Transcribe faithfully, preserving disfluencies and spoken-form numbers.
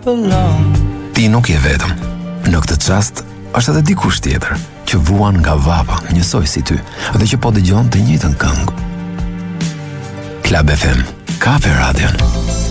Ti nuk je vetëm. Në këtë çast është edhe dikush tjetër që vuan nga vapa, njësoj si ty, dhe që po dëgjon të njëjtën këngë. Club F M, Kafe Radio.